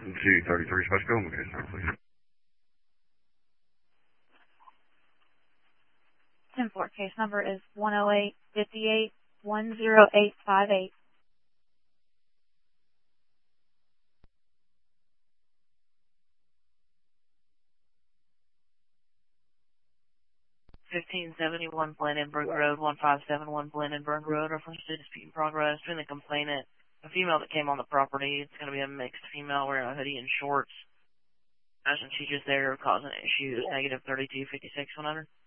233 Special Go. Please. 10-4 case number is 108-58-10858. 1571 Blendenburg Road, 1571 Blendenburg Road, reference to dispute in progress between the complainant, a female that came on the property. It's going to be a mixed female wearing a hoodie and shorts. Imagine she just there causing issues. -3256 100.